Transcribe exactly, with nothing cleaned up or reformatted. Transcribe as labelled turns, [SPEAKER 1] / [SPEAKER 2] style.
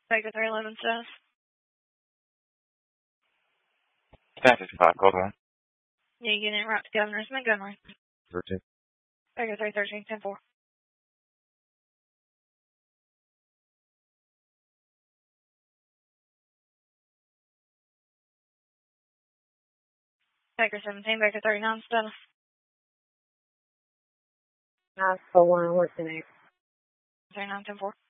[SPEAKER 1] Baker three eleven says.
[SPEAKER 2] ten fifty-five, code one.
[SPEAKER 1] Yeah, you getting it right to Governor's Montgomery.
[SPEAKER 2] thirteen.
[SPEAKER 1] Baker three thirteen ten four. Baker seventeen, Baker thirty-nine, Stella.
[SPEAKER 3] nine four one, what's the name?
[SPEAKER 1] thirty-nine ten four.